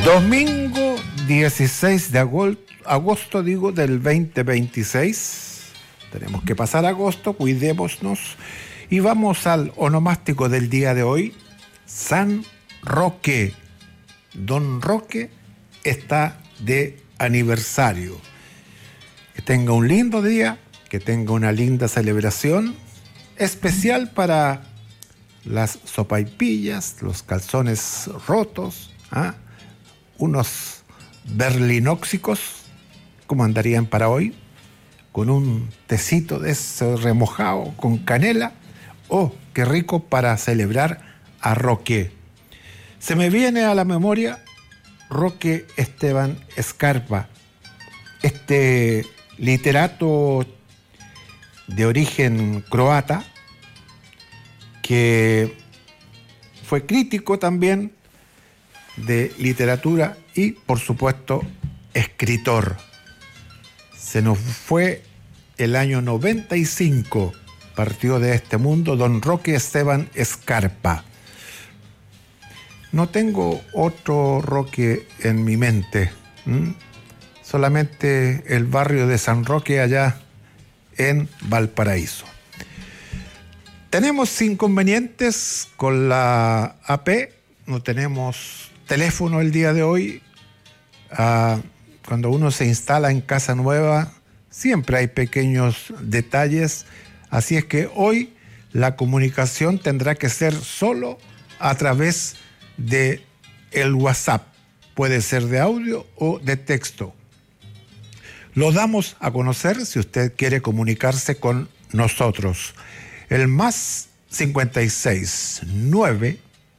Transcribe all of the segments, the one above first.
Domingo 16 de agosto, del 2026. Tenemos que pasar agosto, cuidémonos. Y vamos al onomástico del día de hoy, San Roque. Don Roque está de aniversario. Que tenga un lindo día, que tenga una linda celebración, especial para las sopaipillas, los calzones rotos, unos berlinóxicos, ¿cómo andarían para hoy? Con un tecito de ese remojado con canela. ¡Oh, qué rico para celebrar a Roque! Se me viene a la memoria Roque Esteban Scarpa, este literato de origen croata que fue crítico también de literatura y, por supuesto, escritor. Se nos fue el año 95, partió de este mundo don Roque Esteban Scarpa. No tengo otro Roque en mi mente, solamente el barrio de San Roque allá en Valparaíso. Tenemos inconvenientes con la AP, no tenemos teléfono el día de hoy. Cuando uno se instala en casa nueva, siempre hay pequeños detalles, así es que hoy la comunicación tendrá que ser solo a través de el WhatsApp. Puede ser de audio o de texto. Lo damos a conocer si usted quiere comunicarse con nosotros. El más 56 9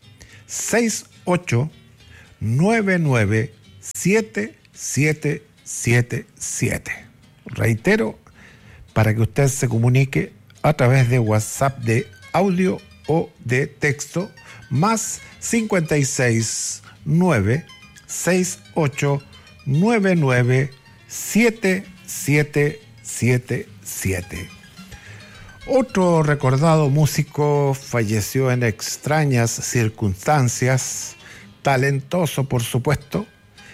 68 99 7777. Reitero, para que usted se comunique a través de WhatsApp de audio o de texto, más 56 9 68 99 7777. Otro recordado músico falleció en extrañas circunstancias, talentoso por supuesto,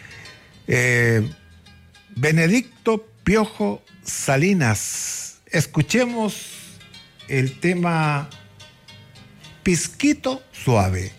Benedicto Piojo Salinas. Escuchemos el tema Pisquito Suave.